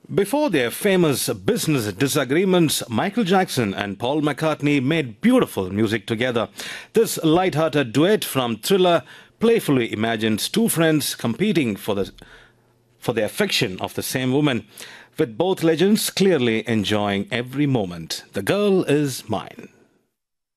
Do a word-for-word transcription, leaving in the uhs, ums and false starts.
Before their famous business disagreements, Michael Jackson and Paul McCartney made beautiful music together. This light-hearted duet from Thriller playfully imagines two friends competing for the for the affection of the same woman, with both legends clearly enjoying every moment. The Girl Is Mine.